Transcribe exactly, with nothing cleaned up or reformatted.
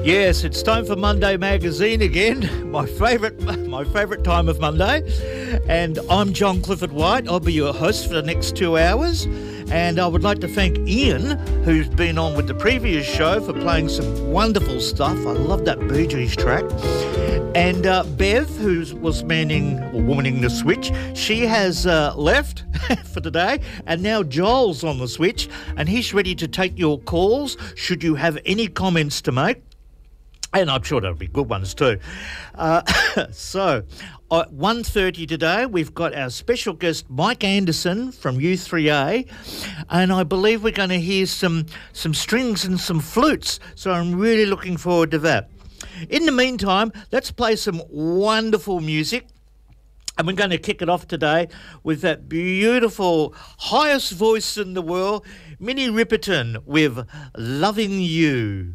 Yes, it's time for Monday Magazine again. My favourite, my favourite time of Monday. And I'm John Clifford White. I'll be your host for the next two hours. And I would like to thank Ian, who's been on with the previous show, for playing some wonderful stuff. I love that Bee Gees track. And uh, Bev, who was manning or womaning the switch, she has uh, left for today. And now Joel's on the switch, and he's ready to take your calls should you have any comments to make. And I'm sure there'll be good ones too. Uh, so, at one thirty today, we've got our special guest, Mike Anderson from U three A. And I believe we're going to hear some, some strings and some flutes. So I'm really looking forward to that. In the meantime, let's play some wonderful music. And we're going to kick it off today with that beautiful, highest voice in the world, Minnie Riperton with Loving You.